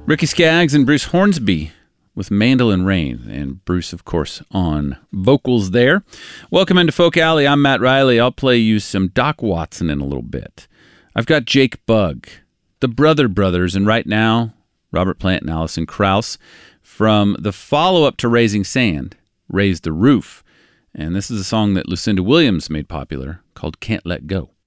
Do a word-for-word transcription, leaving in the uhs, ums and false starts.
Ricky Skaggs and Bruce Hornsby with Mandolin Rain, and Bruce, of course, on vocals there. Welcome into Folk Alley. I'm Matt Riley. I'll play you some Doc Watson in a little bit. I've got Jake Bugg, the Brother Brothers, and right now, Robert Plant and Alison Krauss from the follow-up to Raising Sand, Raise the Roof. And this is a song that Lucinda Williams made popular called Can't Let Go.